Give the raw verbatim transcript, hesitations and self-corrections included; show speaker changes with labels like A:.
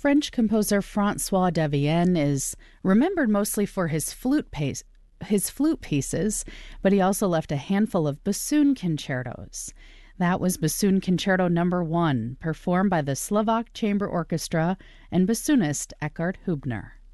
A: French composer François Devienne is remembered mostly for his flute pace, his flute pieces, but he also left a handful of bassoon concertos. That was Bassoon Concerto Number One, performed by the Slovak Chamber Orchestra and bassoonist Eckhard Hubner.